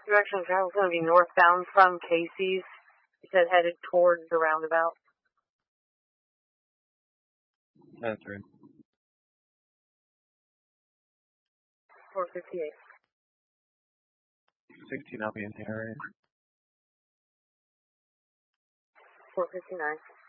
Direction of travel is going to be northbound from Casey's. He said headed towards the roundabout. That's right. 458. 16, I'll be in the area. 459.